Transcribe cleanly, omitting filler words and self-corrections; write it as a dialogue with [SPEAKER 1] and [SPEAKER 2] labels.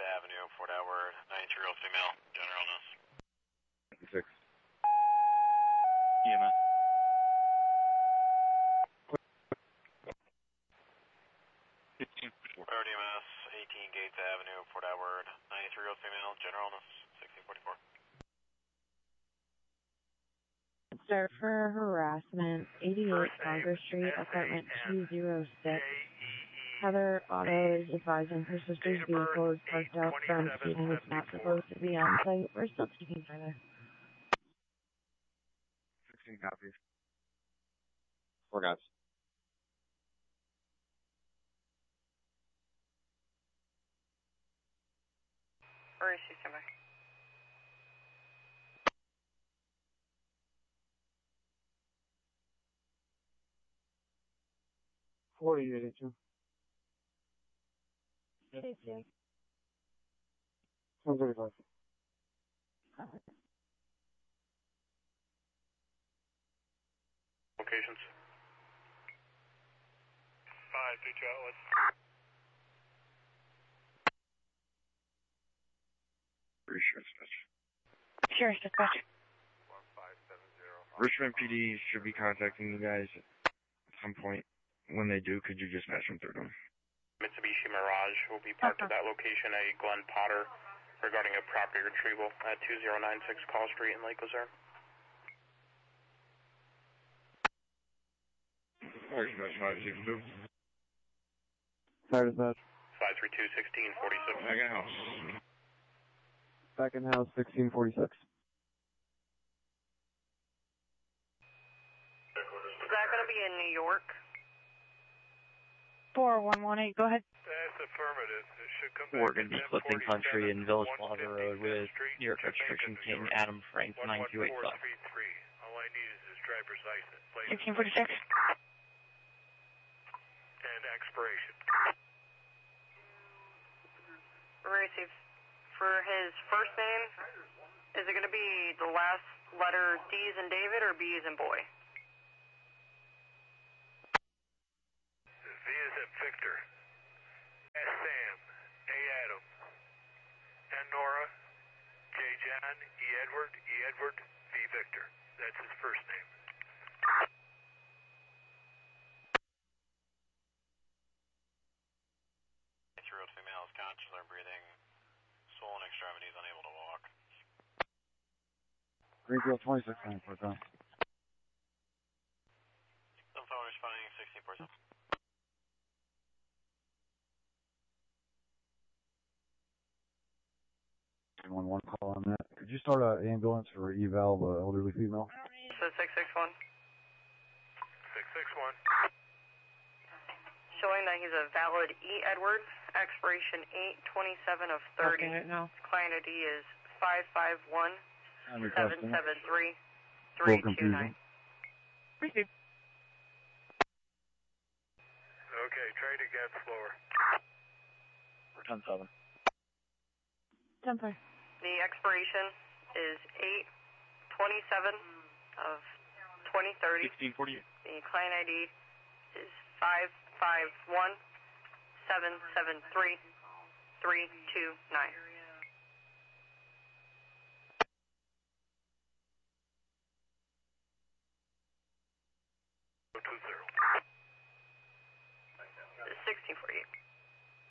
[SPEAKER 1] Avenue, Fort Edward, 93-year-old female, general illness.
[SPEAKER 2] 6.
[SPEAKER 3] EMS.
[SPEAKER 1] Road EMS, 18 Gates Avenue, Fort Edward, 93-year-old female, general illness, 1644.
[SPEAKER 4] Start for harassment, 88 Congress Street, apartment 206. Heather Otto is advising her sister's vehicle is parked out front, stating it's not supposed to be on site. We're still taking further.
[SPEAKER 2] 16 copies. 4 guys.
[SPEAKER 5] Where is she, somebody?
[SPEAKER 2] $40.82.
[SPEAKER 4] 82.
[SPEAKER 2] 135.
[SPEAKER 1] Locations.
[SPEAKER 6] 5, Beach Outlet.
[SPEAKER 4] Sure, dispatch.
[SPEAKER 6] 1570.
[SPEAKER 2] Richmond PD should be contacting you guys at some point. When they do, could you just patch them through them?
[SPEAKER 1] Mitsubishi Mirage will be parked at that location at Glen Potter regarding a property retrieval at 2096 Call Street in Lake Luzerne.
[SPEAKER 2] Fire dispatch 562.
[SPEAKER 7] Fire dispatch.
[SPEAKER 1] 532-1646.
[SPEAKER 2] Second house.
[SPEAKER 7] Second house, 1646.
[SPEAKER 5] Is that going to be in New York?
[SPEAKER 4] 4118, go ahead.
[SPEAKER 6] That's affirmative. It should come back.
[SPEAKER 3] Morgan, Clifton Country and Village Plaza Road with New York registration King Adam Frank 9285.
[SPEAKER 6] All I need is his driver's license.
[SPEAKER 4] 1646.
[SPEAKER 6] And expiration.
[SPEAKER 5] Receive. For his first name, is it going to be the last letter D as in David or B as in boy?
[SPEAKER 6] V as in Victor. S Sam. A Adam. N Nora. J John. E Edward. E Edward. V Victor. That's his first name.
[SPEAKER 1] Year-old female is conscious or breathing, swollen extremities, unable to walk.
[SPEAKER 7] Greenfield 26 for time.
[SPEAKER 1] Some phone responding 1647.
[SPEAKER 7] One call on that. Could you start an ambulance for eval elderly female?
[SPEAKER 5] So 661.
[SPEAKER 6] 661.
[SPEAKER 5] Showing that he's a valid E Edward, expiration 8/27 of 30.
[SPEAKER 4] Okay, no.
[SPEAKER 5] Client ID is 551
[SPEAKER 7] I'm requesting.
[SPEAKER 5] 773
[SPEAKER 7] Full confusion.
[SPEAKER 5] 329.
[SPEAKER 4] Receive.
[SPEAKER 6] Okay, try it again slower.
[SPEAKER 3] 10-7.
[SPEAKER 4] 10-5.
[SPEAKER 5] The expiration is 8/27 of 2030.
[SPEAKER 3] 1648.
[SPEAKER 5] The client ID is 551 773 329.
[SPEAKER 6] 20.